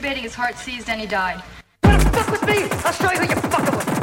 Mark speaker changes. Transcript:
Speaker 1: anticipating his heart seized and he died.
Speaker 2: Wanna fuck with me? I'll show you who you're fucking with.